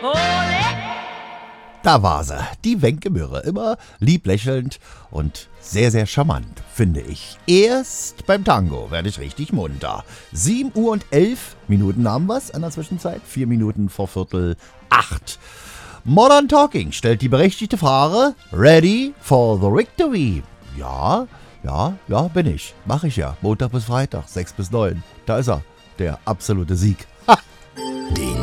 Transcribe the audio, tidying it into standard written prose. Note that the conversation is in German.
Da war sie, die Wenke Mürre, immer lieb lächelnd und sehr, sehr charmant, finde ich. Erst beim Tango werde ich richtig munter. 7 Uhr und 11 Minuten haben wir's an der Zwischenzeit, 4 Minuten vor 7:45. Modern Talking stellt die berechtigte Frage, ready for the victory? Ja, bin ich. Mache ich ja. Montag bis Freitag, 6 bis 9. Da ist er, der absolute Sieg. Ha! Die